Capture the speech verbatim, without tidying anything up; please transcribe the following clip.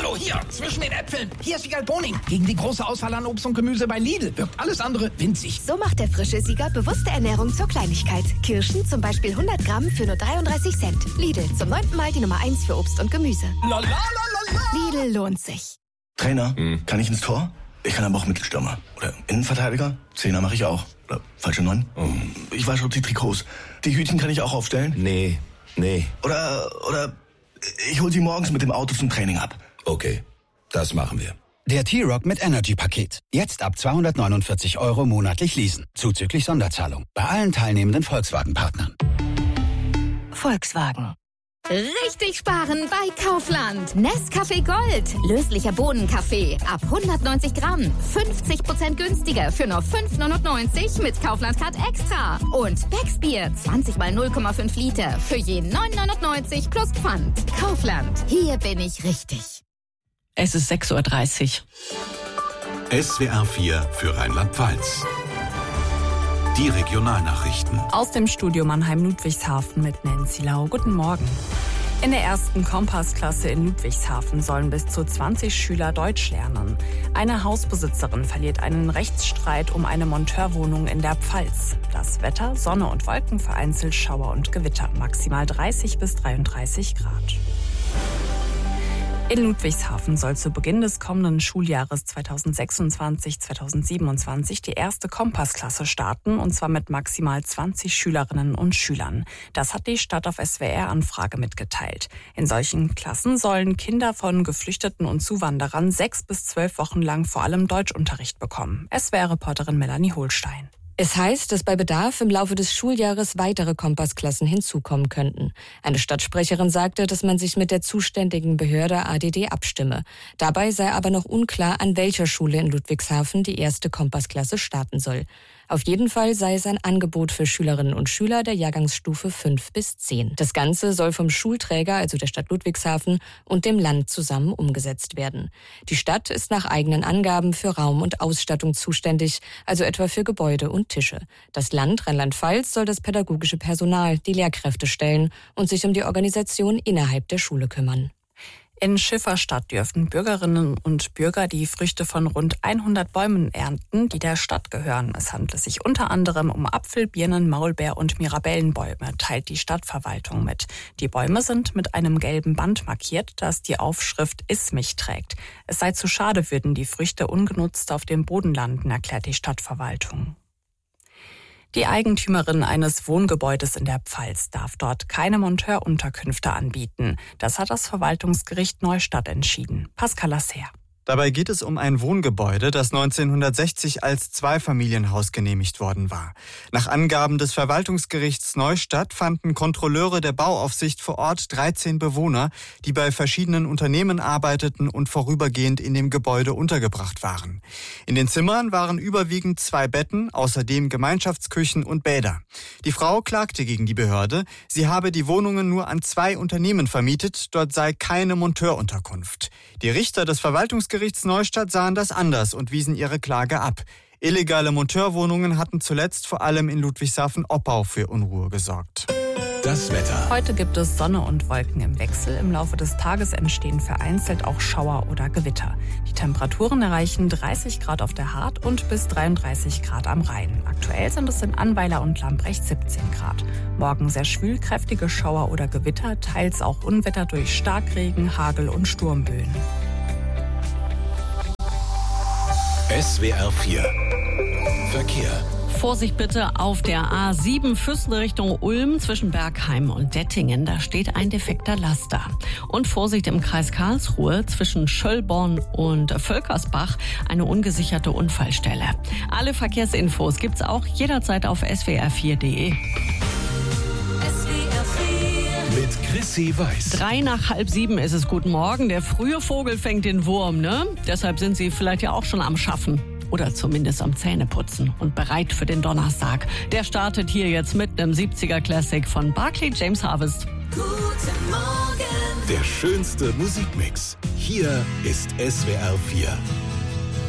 Hallo, hier, zwischen den Äpfeln. Hier ist Siegal Boning. Gegen die große Auswahl an Obst und Gemüse bei Lidl wirkt alles andere winzig. So macht der frische Sieger bewusste Ernährung zur Kleinigkeit. Kirschen zum Beispiel hundert Gramm für nur dreiunddreißig Cent. Lidl, zum neunten Mal die Nummer eins für Obst und Gemüse. La, la, la, la, la. Lidl lohnt sich. Trainer, hm. kann ich ins Tor? Ich kann aber auch Mittelstürmer. Oder Innenverteidiger? Zehner mache ich auch. Oder falsche Neun? Oh. Ich wasche die Trikots. Die Hütchen kann ich auch aufstellen? Nee, nee. Oder, oder ich hol sie morgens mit dem Auto zum Training ab. Okay, das machen wir. Der T-Rock mit Energy-Paket. Jetzt ab zweihundertneunundvierzig Euro monatlich leasen. Zuzüglich Sonderzahlung. Bei allen teilnehmenden Volkswagen-Partnern. Volkswagen. Richtig sparen bei Kaufland. Nescafé Gold. Löslicher Bohnenkaffee. Ab hundertneunzig Gramm. fünfzig Prozent günstiger für nur fünf neunundneunzig mit Kaufland Card Extra. Und Becks Bier. zwanzig mal null Komma fünf Liter. Für je neun neunundneunzig plus Pfand. Kaufland. Hier bin ich richtig. Es ist sechs Uhr dreißig. S W R vier für Rheinland-Pfalz. Die Regionalnachrichten. Aus dem Studio Mannheim-Ludwigshafen mit Nancy Lau. Guten Morgen. In der ersten Kompassklasse in Ludwigshafen sollen bis zu zwanzig Schüler Deutsch lernen. Eine Hausbesitzerin verliert einen Rechtsstreit um eine Monteurwohnung in der Pfalz. Das Wetter, Sonne und Wolken, vereinzelt Schauer und Gewitter. Maximal dreißig bis dreiunddreißig Grad. In Ludwigshafen soll zu Beginn des kommenden Schuljahres zweitausendsechsundzwanzig zweitausendsiebenundzwanzig die erste Kompassklasse starten, und zwar mit maximal zwanzig Schülerinnen und Schülern. Das hat die Stadt auf S W R-Anfrage mitgeteilt. In solchen Klassen sollen Kinder von Geflüchteten und Zuwanderern sechs bis zwölf Wochen lang vor allem Deutschunterricht bekommen. S W R-Reporterin Melanie Holstein. Es heißt, dass bei Bedarf im Laufe des Schuljahres weitere Kompassklassen hinzukommen könnten. Eine Stadtsprecherin sagte, dass man sich mit der zuständigen Behörde A D D abstimme. Dabei sei aber noch unklar, an welcher Schule in Ludwigshafen die erste Kompassklasse starten soll. Auf jeden Fall sei es ein Angebot für Schülerinnen und Schüler der Jahrgangsstufe fünf bis zehn. Das Ganze soll vom Schulträger, also der Stadt Ludwigshafen, und dem Land zusammen umgesetzt werden. Die Stadt ist nach eigenen Angaben für Raum und Ausstattung zuständig, also etwa für Gebäude und Tische. Das Land Rheinland-Pfalz soll das pädagogische Personal, die Lehrkräfte stellen und sich um die Organisation innerhalb der Schule kümmern. In Schifferstadt dürfen Bürgerinnen und Bürger die Früchte von rund hundert Bäumen ernten, die der Stadt gehören. Es handelt sich unter anderem um Apfel, Birnen, Maulbeer- und Mirabellenbäume, teilt die Stadtverwaltung mit. Die Bäume sind mit einem gelben Band markiert, das die Aufschrift Iss mich trägt. Es sei zu schade, würden die Früchte ungenutzt auf dem Boden landen, erklärt die Stadtverwaltung. Die Eigentümerin eines Wohngebäudes in der Pfalz darf dort keine Monteurunterkünfte anbieten. Das hat das Verwaltungsgericht Neustadt entschieden. Pascal Lasser. Dabei geht es um ein Wohngebäude, das neunzehnhundertsechzig als Zweifamilienhaus genehmigt worden war. Nach Angaben des Verwaltungsgerichts Neustadt fanden Kontrolleure der Bauaufsicht vor Ort dreizehn Bewohner, die bei verschiedenen Unternehmen arbeiteten und vorübergehend in dem Gebäude untergebracht waren. In den Zimmern waren überwiegend zwei Betten, außerdem Gemeinschaftsküchen und Bäder. Die Frau klagte gegen die Behörde, sie habe die Wohnungen nur an zwei Unternehmen vermietet, dort sei keine Monteurunterkunft. Die Richter des Verwaltungsgerichts Gerichts Neustadt sahen das anders und wiesen ihre Klage ab. Illegale Monteurwohnungen hatten zuletzt vor allem in Ludwigshafen-Oppau für Unruhe gesorgt. Das Wetter. Heute gibt es Sonne und Wolken im Wechsel. Im Laufe des Tages entstehen vereinzelt auch Schauer oder Gewitter. Die Temperaturen erreichen dreißig Grad auf der Hart und bis dreiunddreißig Grad am Rhein. Aktuell sind es in Annweiler und Lambrecht siebzehn Grad. Morgen sehr schwül, kräftige Schauer oder Gewitter, teils auch Unwetter durch Starkregen, Hagel und Sturmböen. S W R vier Verkehr. Vorsicht bitte auf der A sieben Füssen Richtung Ulm zwischen Bergheim und Dettingen. Da steht ein defekter Laster. Und Vorsicht im Kreis Karlsruhe zwischen Schöllborn und Völkersbach, eine ungesicherte Unfallstelle. Alle Verkehrsinfos gibt's auch jederzeit auf s w r vier punkt d e. Mit Chrissy Weiß. Drei nach halb sieben ist es. Guten Morgen. Der frühe Vogel fängt den Wurm, ne? Deshalb sind Sie vielleicht ja auch schon am Schaffen. Oder zumindest am Zähneputzen und bereit für den Donnerstag. Der startet hier jetzt mit einem siebziger Classic von Barclay James Harvest. Guten Morgen. Der schönste Musikmix. Hier ist S W R vier.